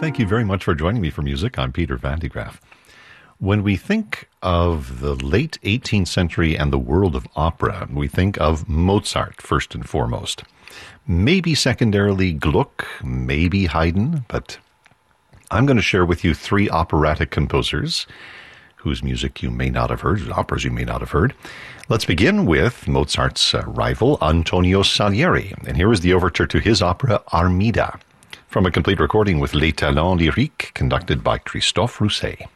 Thank you very much for joining me for music. I'm Peter Van de Graaff. When we think of the late 18th century and the world of opera, we think of Mozart first and foremost. Maybe secondarily Gluck, maybe Haydn, but I'm going to share with you three operatic composers whose music you may not have heard, operas you may not have heard. Let's begin with Mozart's rival, Antonio Salieri. And here is the overture to his opera, Armida, from a complete recording with Les Talents Lyriques, conducted by Christophe Rousset.